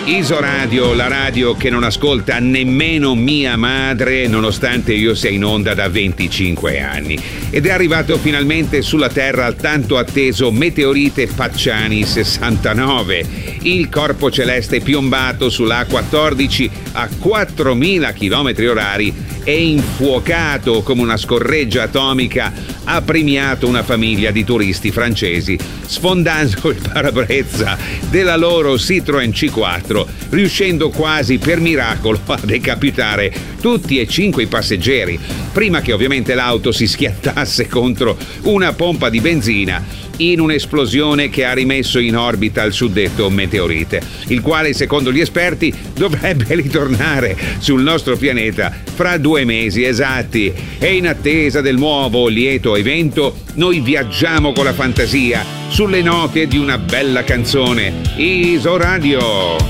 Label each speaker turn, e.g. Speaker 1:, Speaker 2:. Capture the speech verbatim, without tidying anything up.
Speaker 1: Isoradio, la radio che non ascolta nemmeno mia madre, nonostante io sia in onda da venticinque anni. Ed è arrivato finalmente sulla Terra il tanto atteso meteorite Pacciani sessantanove, il corpo celeste piombato sull'A quattordici a quattromila chilometri orari e infuocato come una scorreggia atomica ha premiato una famiglia di turisti francesi sfondando il parabrezza della loro Citroën C quattro, riuscendo quasi per miracolo a decapitare tutti e cinque i passeggeri, prima che ovviamente l'auto si schiattasse contro una pompa di benzina in un'esplosione che ha rimesso in orbita il suddetto meteorite, il quale secondo gli esperti dovrebbe ritornare sul nostro pianeta fra due mesi esatti. E in attesa del nuovo lieto evento noi viaggiamo con la fantasia sulle note di una bella canzone. Isoradio.